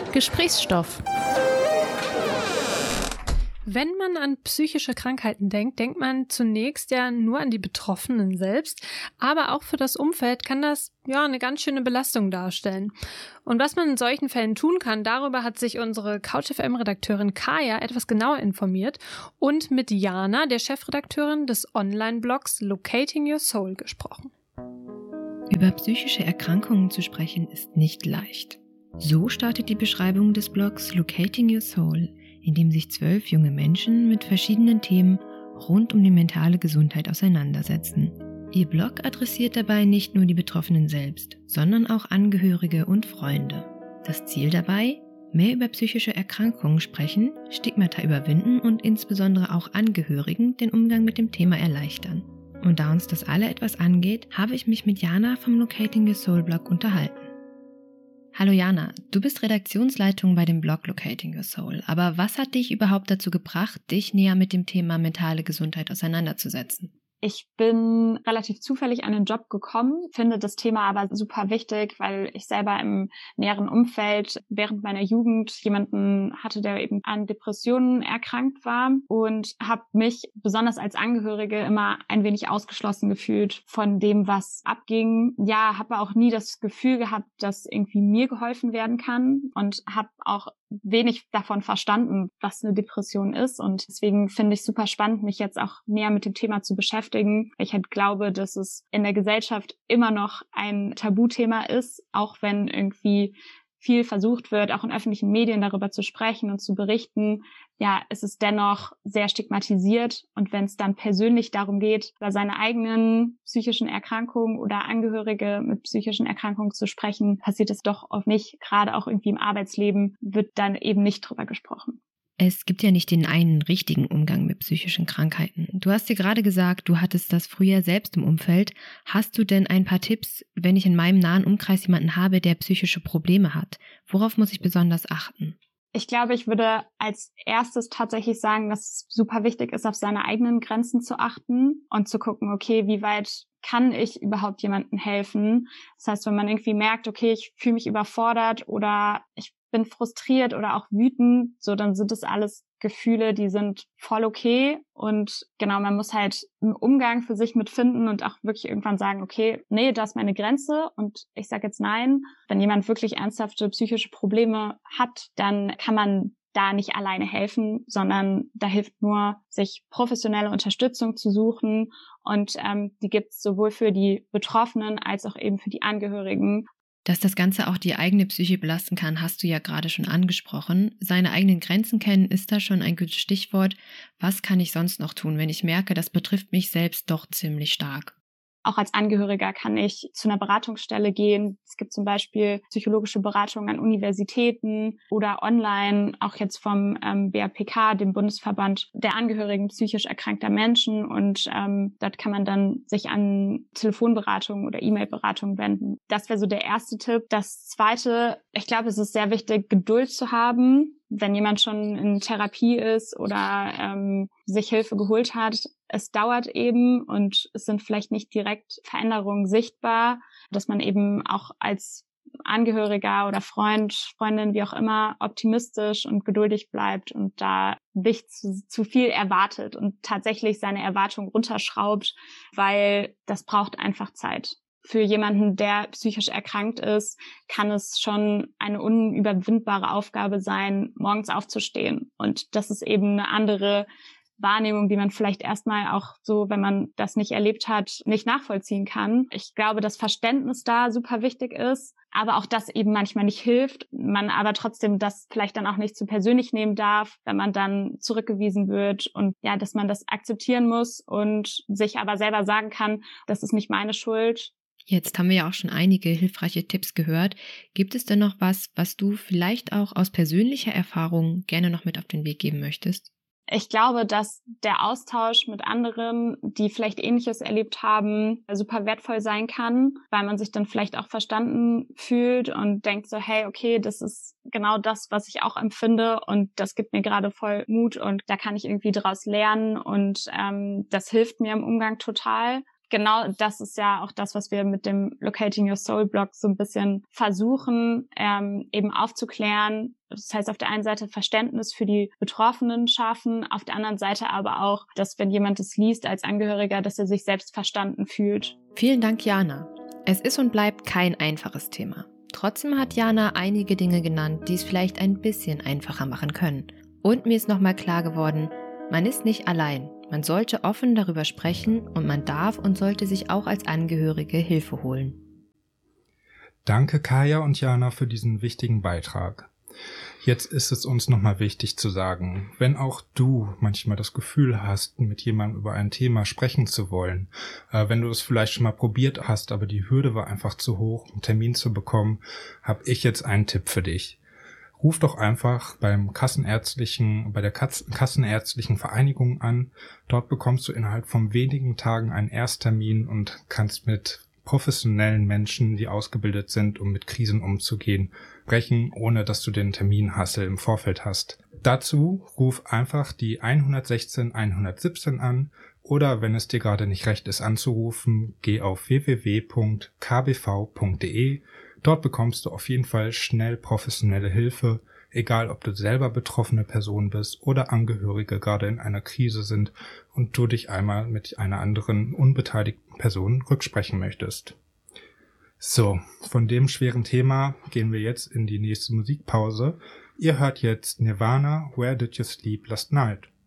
Gesprächsstoff. Wenn man an psychische Krankheiten denkt, denkt man zunächst ja nur an die Betroffenen selbst, aber auch für das Umfeld kann das eine ganz schöne Belastung darstellen. Und was man in solchen Fällen tun kann, darüber hat sich unsere CouchFM-Redakteurin Kaya etwas genauer informiert und mit Jana, der Chefredakteurin des Online-Blogs Locating Your Soul, gesprochen. Über psychische Erkrankungen zu sprechen ist nicht leicht. So startet die Beschreibung des Blogs Locating Your Soul, in dem sich 12 junge Menschen mit verschiedenen Themen rund um die mentale Gesundheit auseinandersetzen. Ihr Blog adressiert dabei nicht nur die Betroffenen selbst, sondern auch Angehörige und Freunde. Das Ziel dabei? Mehr über psychische Erkrankungen sprechen, Stigmata überwinden und insbesondere auch Angehörigen den Umgang mit dem Thema erleichtern. Und da uns das alle etwas angeht, habe ich mich mit Jana vom Locating Your Soul Blog unterhalten. Hallo Jana, du bist Redaktionsleitung bei dem Blog Locating Your Soul. Aber was hat dich überhaupt dazu gebracht, dich näher mit dem Thema mentale Gesundheit auseinanderzusetzen? Ich bin relativ zufällig an den Job gekommen, finde das Thema aber super wichtig, weil ich selber im näheren Umfeld während meiner Jugend jemanden hatte, der eben an Depressionen erkrankt war und habe mich besonders als Angehörige immer ein wenig ausgeschlossen gefühlt von dem, was abging. Ja, habe auch nie das Gefühl gehabt, dass irgendwie mir geholfen werden kann und habe auch wenig davon verstanden, was eine Depression ist. Und deswegen finde ich super spannend, mich jetzt auch näher mit dem Thema zu beschäftigen. Ich halt glaube, dass es in der Gesellschaft immer noch ein Tabuthema ist, auch wenn irgendwie viel versucht wird, auch in öffentlichen Medien darüber zu sprechen und zu berichten. Ja, es ist dennoch sehr stigmatisiert. Und wenn es dann persönlich darum geht, über seine eigenen psychischen Erkrankungen oder Angehörige mit psychischen Erkrankungen zu sprechen, passiert es doch oft nicht. Gerade auch irgendwie im Arbeitsleben wird dann eben nicht drüber gesprochen. Es gibt ja nicht den einen richtigen Umgang mit psychischen Krankheiten. Du hast dir gerade gesagt, du hattest das früher selbst im Umfeld. Hast du denn ein paar Tipps, wenn ich in meinem nahen Umkreis jemanden habe, der psychische Probleme hat? Worauf muss ich besonders achten? Ich glaube, ich würde als erstes tatsächlich sagen, dass es super wichtig ist, auf seine eigenen Grenzen zu achten und zu gucken, okay, wie weit kann ich überhaupt jemandem helfen? Das heißt, wenn man irgendwie merkt, okay, ich fühle mich überfordert oder ich bin frustriert oder auch wütend, so dann sind das alles Gefühle, die sind voll okay und genau, man muss halt einen Umgang für sich mitfinden und auch wirklich irgendwann sagen, okay, nee, das ist meine Grenze und ich sage jetzt nein. Wenn jemand wirklich ernsthafte psychische Probleme hat, dann kann man da nicht alleine helfen, sondern da hilft nur, sich professionelle Unterstützung zu suchen und die gibt es sowohl für die Betroffenen als auch eben für die Angehörigen. Dass das Ganze auch die eigene Psyche belasten kann, hast du ja gerade schon angesprochen. Seine eigenen Grenzen kennen ist da schon ein gutes Stichwort. Was kann ich sonst noch tun, wenn ich merke, das betrifft mich selbst doch ziemlich stark? Auch als Angehöriger kann ich zu einer Beratungsstelle gehen. Es gibt zum Beispiel psychologische Beratungen an Universitäten oder online, auch jetzt vom BAPK, dem Bundesverband der Angehörigen psychisch erkrankter Menschen. Und dort kann man dann sich an Telefonberatung oder E-Mail-Beratung wenden. Das wäre so der erste Tipp. Das zweite, ich glaube, es ist sehr wichtig, Geduld zu haben. Wenn jemand schon in Therapie ist oder sich Hilfe geholt hat, es dauert eben und es sind vielleicht nicht direkt Veränderungen sichtbar, dass man eben auch als Angehöriger oder Freund, Freundin, wie auch immer, optimistisch und geduldig bleibt und da nicht zu viel erwartet und tatsächlich seine Erwartungen runterschraubt, weil das braucht einfach Zeit. Für jemanden, der psychisch erkrankt ist, kann es schon eine unüberwindbare Aufgabe sein, morgens aufzustehen. Und das ist eben eine andere Wahrnehmung, die man vielleicht erstmal auch so, wenn man das nicht erlebt hat, nicht nachvollziehen kann. Ich glaube, dass Verständnis da super wichtig ist, aber auch das eben manchmal nicht hilft. Man aber trotzdem das vielleicht dann auch nicht zu persönlich nehmen darf, wenn man dann zurückgewiesen wird und ja, dass man das akzeptieren muss und sich aber selber sagen kann, das ist nicht meine Schuld. Jetzt haben wir ja auch schon einige hilfreiche Tipps gehört. Gibt es denn noch was du vielleicht auch aus persönlicher Erfahrung gerne noch mit auf den Weg geben möchtest? Ich glaube, dass der Austausch mit anderen, die vielleicht Ähnliches erlebt haben, super wertvoll sein kann, weil man sich dann vielleicht auch verstanden fühlt und denkt so, hey, okay, das ist genau das, was ich auch empfinde und das gibt mir gerade voll Mut und da kann ich irgendwie draus lernen und das hilft mir im Umgang total. genau das ist ja auch das, was wir mit dem Locating Your Soul Blog so ein bisschen versuchen, eben aufzuklären. Das heißt, auf der einen Seite Verständnis für die Betroffenen schaffen, auf der anderen Seite aber auch, dass wenn jemand es liest als Angehöriger, dass er sich selbst verstanden fühlt. Vielen Dank, Jana. Es ist und bleibt kein einfaches Thema. Trotzdem hat Jana einige Dinge genannt, die es vielleicht ein bisschen einfacher machen können. Und mir ist nochmal klar geworden, man ist nicht allein. Man sollte offen darüber sprechen und man darf und sollte sich auch als Angehörige Hilfe holen. Danke Kaya und Jana für diesen wichtigen Beitrag. Jetzt ist es uns nochmal wichtig zu sagen, wenn auch du manchmal das Gefühl hast, mit jemandem über ein Thema sprechen zu wollen, wenn du es vielleicht schon mal probiert hast, aber die Hürde war einfach zu hoch, einen Termin zu bekommen, habe ich jetzt einen Tipp für dich. Ruf doch einfach bei der Kassenärztlichen Vereinigung an. Dort bekommst du innerhalb von wenigen Tagen einen Ersttermin und kannst mit professionellen Menschen, die ausgebildet sind, um mit Krisen umzugehen, sprechen, ohne dass du den Terminhassel im Vorfeld hast. Dazu ruf einfach die 116 117 an oder wenn es dir gerade nicht recht ist anzurufen, geh auf www.kbv.de. Dort bekommst du auf jeden Fall schnell professionelle Hilfe, egal ob du selber betroffene Person bist oder Angehörige gerade in einer Krise sind und du dich einmal mit einer anderen unbeteiligten Person rücksprechen möchtest. So, von dem schweren Thema gehen wir jetzt in die nächste Musikpause. Ihr hört jetzt Nirvana, Where Did You Sleep Last Night?